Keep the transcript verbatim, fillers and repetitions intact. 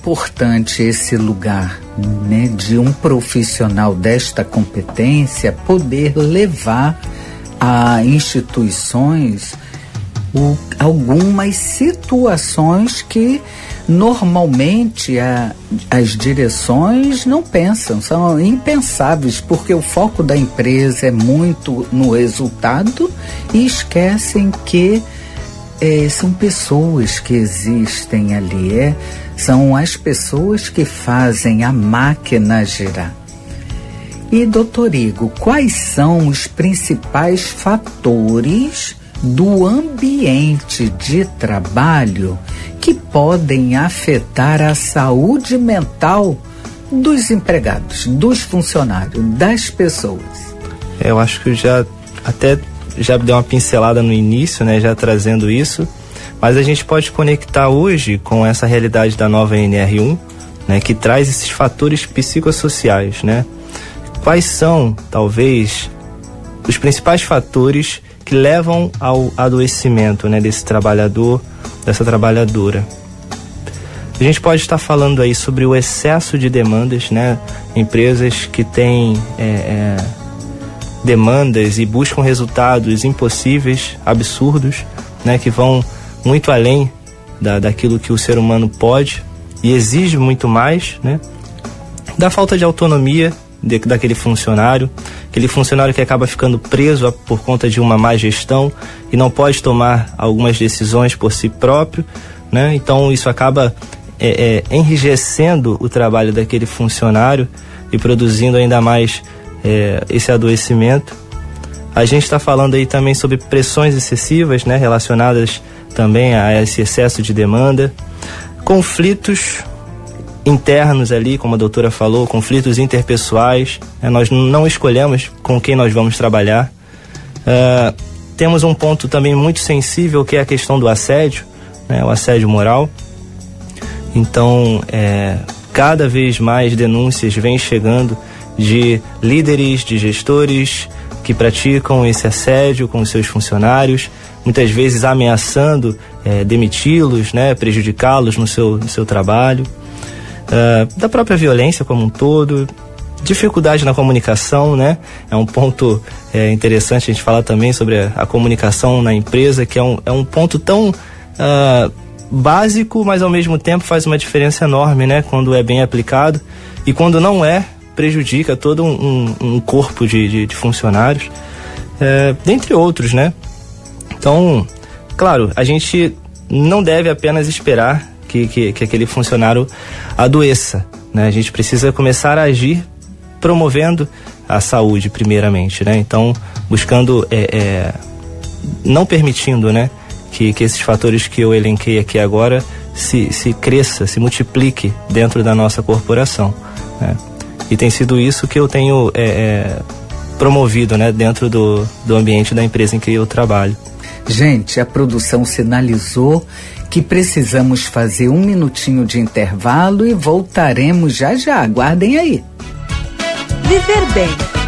importante esse lugar, né, de um profissional desta competência poder levar a instituições o, algumas situações que normalmente a, as direções não pensam, são impensáveis, porque o foco da empresa é muito no resultado e esquecem que é, são pessoas que existem ali, é, são as pessoas que fazem a máquina girar. E, doutor Igor, quais são os principais fatores do ambiente de trabalho que podem afetar a saúde mental dos empregados, dos funcionários, das pessoas? Eu acho que eu já até já dei uma pincelada no início, né, já trazendo isso, mas a gente pode conectar hoje com essa realidade da nova N R um, né, que traz esses fatores psicossociais, né? Quais são, talvez, os principais fatores que levam ao adoecimento, né, desse trabalhador, dessa trabalhadora? A gente pode estar falando aí sobre o excesso de demandas, né? Empresas que têm é, é, demandas e buscam resultados impossíveis, absurdos, né? Que vão muito além da, daquilo que o ser humano pode e exige muito mais, né? Da falta de autonomia de, daquele funcionário, aquele funcionário que acaba ficando preso a, por conta de uma má gestão e não pode tomar algumas decisões por si próprio, né? Então isso acaba é, é, enrijecendo o trabalho daquele funcionário e produzindo ainda mais é, esse adoecimento. A gente está falando aí também sobre pressões excessivas, né, relacionadas também a esse excesso de demanda, conflitos internos ali, como a doutora falou, conflitos interpessoais, né? Nós não escolhemos com quem nós vamos trabalhar. Uh, temos um ponto também muito sensível, que é a questão do assédio, né? O assédio moral. Então, é, cada vez mais denúncias vêm chegando de líderes, de gestores que praticam esse assédio com os seus funcionários, muitas vezes ameaçando é, demiti-los, né? Prejudicá-los no seu, no seu trabalho. Uh, da própria violência como um todo, dificuldade na comunicação, né? É um ponto é, interessante a gente falar também sobre a, a comunicação na empresa, que é um, é um ponto tão uh, básico, mas ao mesmo tempo faz uma diferença enorme, né? Quando é bem aplicado, e quando não é, prejudica todo um, um, um corpo de, de, de funcionários, é, dentre outros, né? Então, claro, a gente não deve apenas esperar Que, que, que aquele funcionário adoeça, né? A gente precisa começar a agir promovendo a saúde primeiramente, né? Então, buscando, é, é, não permitindo, né, que, que esses fatores que eu elenquei aqui agora se, se cresça, se multiplique dentro da nossa corporação, né? E tem sido isso que eu tenho é, é, promovido, né, dentro do, do ambiente da empresa em que eu trabalho. Gente, a produção sinalizou que precisamos fazer um minutinho de intervalo e voltaremos já já. Aguardem aí. Viver bem